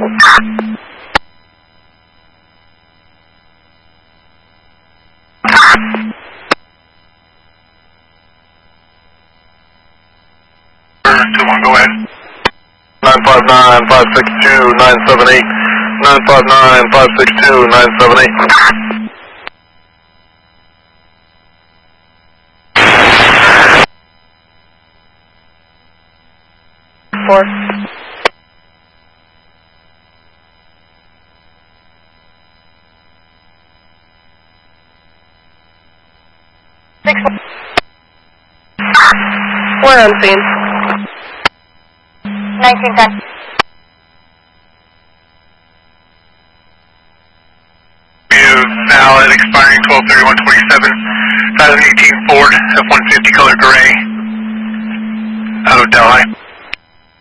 Go ahead. 959 562 978. 959 562 978. 4. 6. We're on scene. 1910. Valid, expiring 12/31/27. 2018 Ford F-150 color gray. Out of Delhi.